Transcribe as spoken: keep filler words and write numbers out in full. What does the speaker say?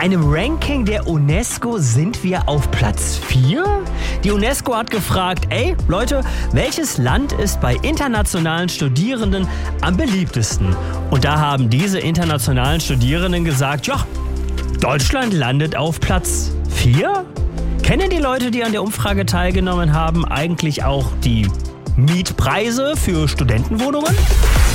einem Ranking der UNESCO sind wir auf Platz vier. Die UNESCO hat gefragt, ey Leute, welches Land ist bei internationalen Studierenden am beliebtesten? Und da haben diese internationalen Studierenden gesagt, ja, Deutschland landet auf Platz vier. Kennen die Leute, die an der Umfrage teilgenommen haben, eigentlich auch die Mietpreise für Studentenwohnungen?